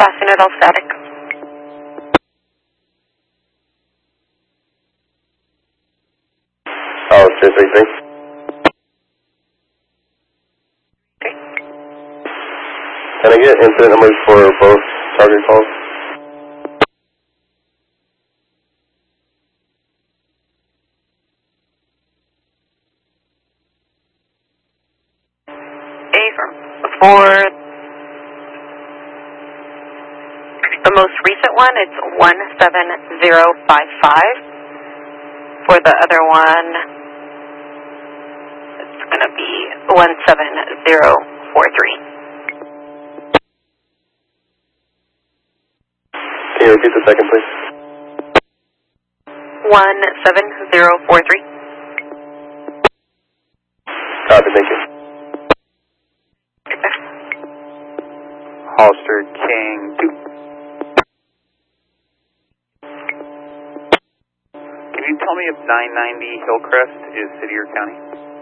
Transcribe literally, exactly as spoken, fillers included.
passing it all static. Oh, two three three. Okay. Can I get incident numbers for both target calls? Okay, from for the most recent one, it's one seven zero five five. For the other one, it's going to be one seven zero four three. Can you repeat the second, please? one seven zero four three. Copy, thank you. Hollister King two. Can you tell me if nine ninety Hillcrest is city or county?